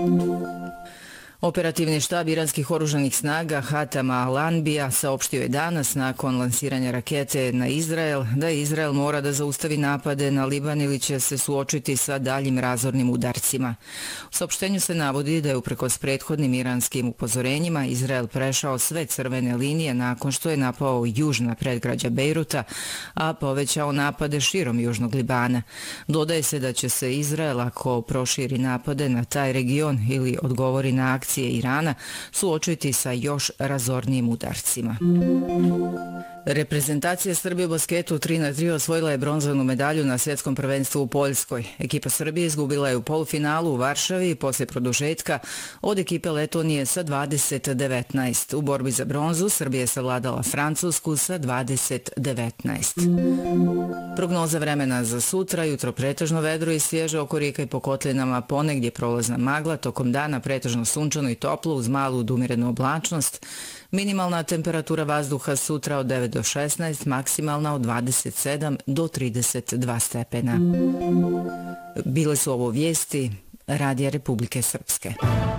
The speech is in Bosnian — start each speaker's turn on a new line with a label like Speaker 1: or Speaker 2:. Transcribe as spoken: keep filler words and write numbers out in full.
Speaker 1: Operativni štab iranskih oružanih snaga Hatama al-Anbija saopštio je danas nakon lansiranja rakete na Izrael da Izrael mora da zaustavi napade na Liban ili će se suočiti sa daljim razornim udarcima. U saopštenju se navodi da je uprkos prethodnim iranskim upozorenjima Izrael prešao sve crvene linije nakon što je napao južna predgrađa Bejruta, a povećao napade širom južnog Libana. Dodaje se da će se Izrael, ako proširi napade na taj region ili odgovori na akcije Irana, suočiti sa još razornijim udarcima. Reprezentacija Srbije u basketu tri na tri osvojila je bronzanu medalju na svjetskom prvenstvu u Poljskoj. Ekipa Srbije izgubila je u polufinalu u Varšavi poslije produžetka od ekipe Letonije sa dvadeset devetnaest. U borbi za bronzu Srbija je savladala Francusku sa dvadeset devetnaest. Prognoza vremena za sutra: jutro pretežno vedro i svježe, oko rijeka i po kotlinama ponegdje prolazna magla, tokom dana pretežno sunčano i toplo uz malu umirenu oblačnost. Minimalna temperatura vazduha sutra od devet do šesnaest, maksimalna od dvadeset sedam do trideset dva stepena. Bile su ovo vijesti Radija Republike Srpske.